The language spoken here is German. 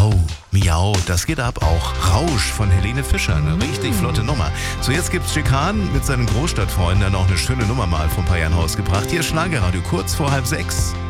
Miau, miau, das geht ab auch. Rausch von Helene Fischer, eine richtig flotte Nummer. So, jetzt gibt's Schickan mit seinen Großstadtfreunden, der noch eine schöne Nummer mal vor ein paar Jahren rausgebracht. Hier ist Schlagerradio, kurz vor 5:30.